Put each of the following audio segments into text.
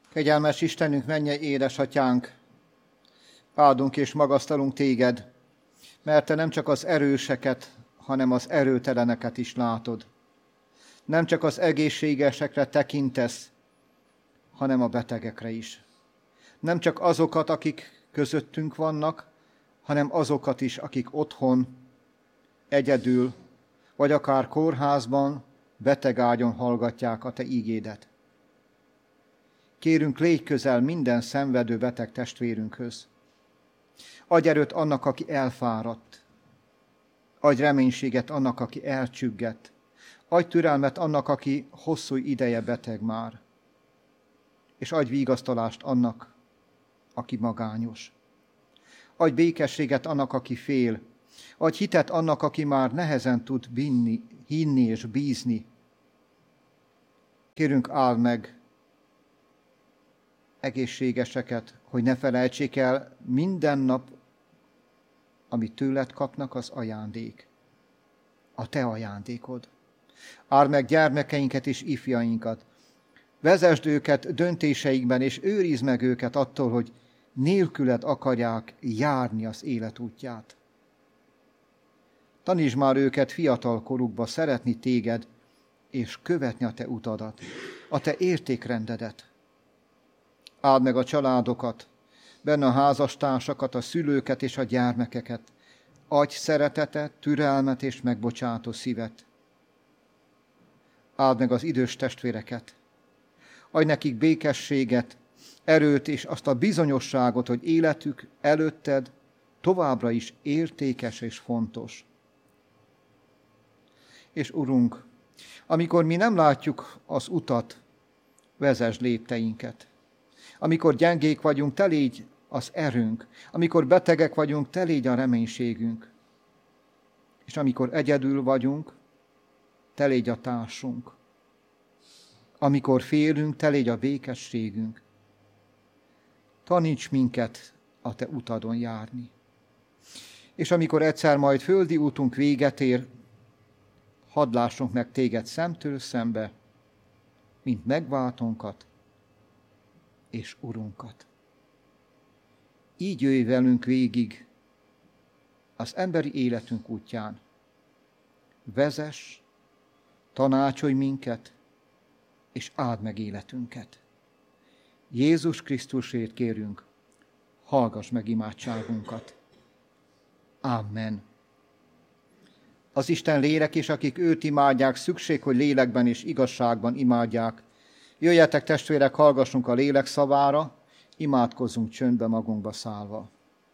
Kegyelmes Istenünk, mennyei édesatyánk, áldunk és magasztalunk téged, mert te nem csak az erőseket, hanem az erőteleneket is látod. Nem csak az egészségesekre tekintesz, hanem a betegekre is. Nem csak azokat, akik közöttünk vannak, hanem azokat is, akik otthon, egyedül, vagy akár kórházban, betegágyon hallgatják a te ígédet. Kérünk, légy közel minden szenvedő beteg testvérünkhöz. Adj erőt annak, aki elfáradt. Adj reménységet annak, aki elcsüggett. Adj türelmet annak, aki hosszú ideje beteg már. És adj vigasztalást annak, aki magányos. Adj békességet annak, aki fél. Adj hitet annak, aki már nehezen tud hinni és bízni. Kérünk, áld meg egészségeseket, hogy ne felejtsék el minden nap, amit tőled kapnak, az ajándék. A te ajándékod. Áld meg gyermekeinket és ifjainkat. Vezesd őket döntéseikben, és őrizd meg őket attól, hogy nélküled akarják járni az élet útját. Tanítsd már őket fiatal korukba szeretni téged, és követni a te utadat, a te értékrendedet. Áld meg a családokat, benne a házastársakat, a szülőket és a gyermekeket. Adj szeretetet, türelmet és megbocsátó szívet. Áld meg az idős testvéreket. Adj nekik békességet, erőt és azt a bizonyosságot, hogy életük előtted továbbra is értékes és fontos. És Urunk, amikor mi nem látjuk az utat, vezesd lépteinket. Amikor gyengék vagyunk, te légy az erőnk. Amikor betegek vagyunk, te légy a reménységünk. És amikor egyedül vagyunk, te légy a társunk. Amikor félünk, te légy a békességünk. Taníts minket a te utadon járni. És amikor egyszer majd földi útunk véget ér, hadd lássunk meg téged szemtől szembe, mint megváltónkat és Urunkat. Így jöjj velünk végig az emberi életünk útján. Vezess, tanácsolj minket, és áld meg életünket. Jézus Krisztusért kérünk, hallgass meg imádságunkat. Amen. Az Isten lélek is, akik őt imádják, szükség, hogy lélekben és igazságban imádják. Jöjjetek, testvérek, hallgassunk a lélek szavára, imádkozzunk csöndbe magunkba szállva.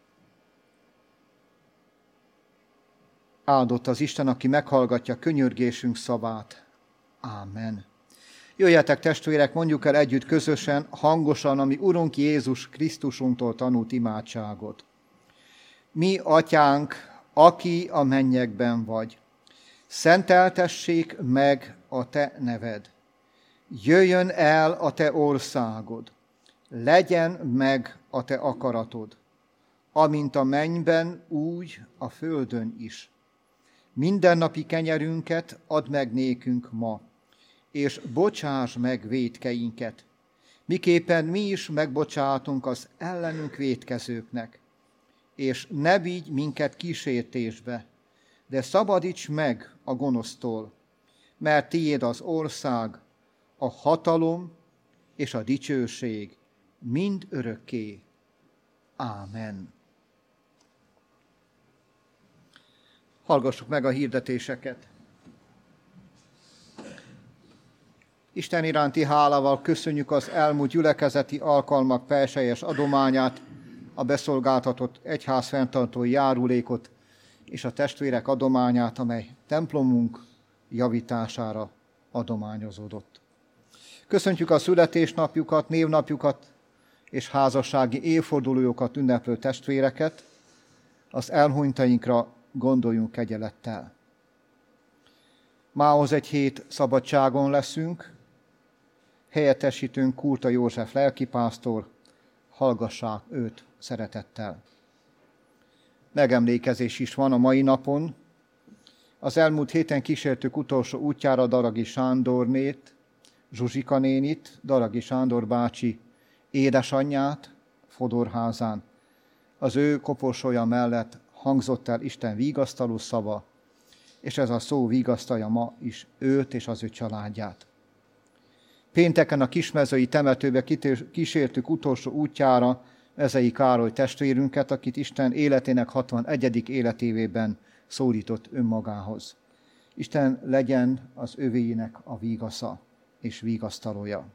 Áldott az Isten, aki meghallgatja könyörgésünk szavát. Ámen. Jöjjetek, testvérek, mondjuk el együtt közösen, hangosan, ami Urunk Jézus Krisztusunktól tanult imádságot. Mi, Atyánk, aki a mennyekben vagy, szenteltessék meg a te neved. Jöjjön el a te országod, legyen meg a te akaratod, amint a mennyben, úgy a földön is. Mindennapi kenyerünket add meg nékünk ma, és bocsáss meg vétkeinket, miképpen mi is megbocsátunk az ellenünk vétkezőknek. És ne vigy minket kísértésbe, de szabadíts meg a gonosztól, mert tiéd az ország, a hatalom és a dicsőség mind örökké. Ámen. Hallgassuk meg a hirdetéseket. Isten iránti hálával köszönjük az elmúlt gyülekezeti alkalmak perselyes adományát, a beszolgáltatott egyház fenntartói járulékot és a testvérek adományát, amely templomunk javítására adományozódott. Köszöntjük a születésnapjukat, névnapjukat és házassági évfordulójukat ünneplő testvéreket, az elhunytainkra gondoljunk kegyelettel. Mához egy hét szabadságon leszünk, helyettesítünk Kurta József lelkipásztor, hallgassák őt szeretettel. Megemlékezés is van a mai napon. Az elmúlt héten kísértük utolsó útjára Daragi Sándornét, Zsuzsika nénit, Daragi Sándor bácsi édesanyját Fodorházán. Az ő koporsója mellett hangzott el Isten vigasztaló szava, és ez a szó vigasztalja ma is őt és az ő családját. Pénteken a kismezői temetőbe kísértük utolsó útjára Mezei Károly testvérünket, akit Isten életének 61. életévében szólított önmagához. Isten legyen az övéinek a vígasza és vigasztalója.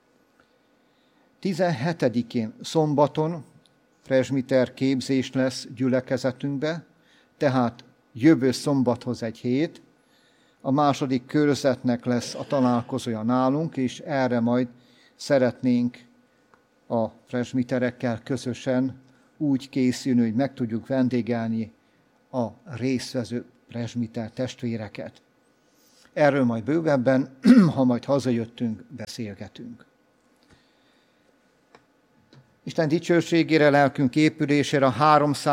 17-én szombaton presbiter képzés lesz gyülekezetünkbe, tehát jövő szombathoz egy hét. A második körzetnek lesz a találkozója nálunk, és erre majd szeretnénk a presbiterekkel közösen úgy készülni, hogy meg tudjuk vendégelni a résztvevő presbiter testvéreket. Erről majd bővebben, ha majd hazajöttünk, beszélgetünk. Isten dicsőségére, lelkünk épülésére a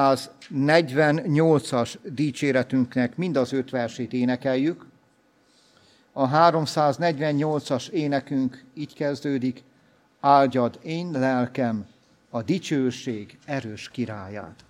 348-as dicséretünknek mind az 5 versét énekeljük. A 348-as énekünk így kezdődik: áldjad én lelkem a dicsőség erős királyát.